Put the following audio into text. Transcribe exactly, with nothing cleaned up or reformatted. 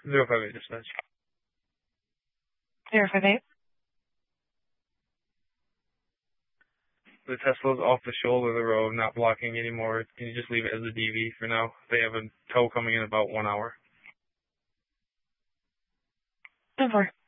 Zero five eight dispatch. Zero five eight. The Tesla's off the shoulder of the road, not blocking anymore. Can you just leave it as a D V for now? They have a tow coming in about one hour. Ten four.